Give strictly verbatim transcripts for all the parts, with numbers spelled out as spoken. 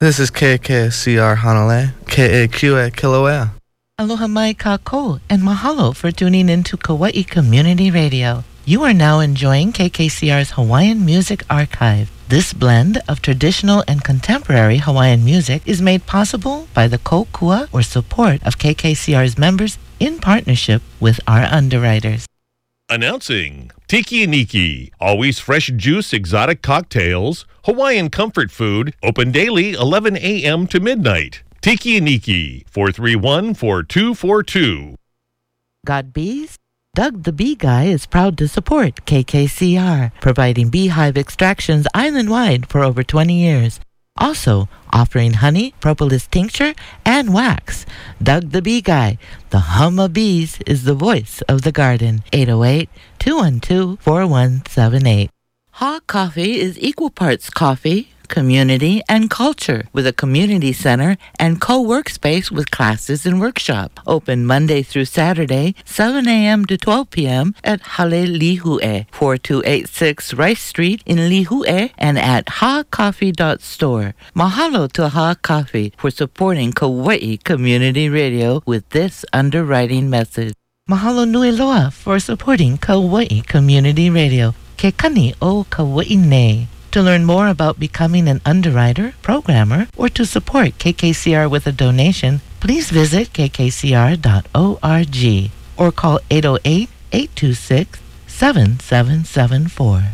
This is K K C R Hanale, K A Q A Kilauea. Aloha mai kako, and mahalo for tuning into Kauai Community Radio. You are now enjoying K K C R's Hawaiian Music Archive. This blend of traditional and contemporary Hawaiian music is made possible by the kokua or support of K K C R's members in partnership with our underwriters. Announcing Tiki Niki, always fresh juice exotic cocktails, Hawaiian comfort food, open daily eleven a.m. to midnight. Tiki Niki, four three one, four two four two. Got bees? Doug the Bee Guy is proud to support K K C R, providing beehive extractions island-wide for over twenty years. Also offering honey, propolis tincture, and wax. Doug the Bee Guy, the hum of bees, is the voice of the garden. eight oh eight, two one two, four one seven eight. Ha Coffee is equal parts coffee, community, and culture, with a community center and co-workspace with classes and workshop. Open Monday through Saturday, seven a.m. to twelve p.m. at Hale Lihue, forty-two eighty-six Rice Street in Lihue, and at ha coffee dot store. Mahalo to Ha Coffee for supporting Kauai Community Radio with this underwriting message. Mahalo nui loa for supporting Kauai Community Radio. Ke kani o Kauai nei. To learn more about becoming an underwriter, programmer, or to support K K C R with a donation, please visit k k c r dot org or call eight oh eight, eight two six, seven seven seven four.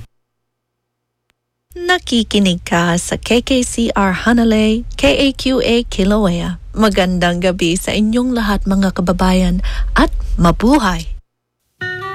Nakikinig ka sa K K C R Hanalei, K A Q A Kilauea. Magandang gabi sa inyong lahat mga kababayan at mabuhay!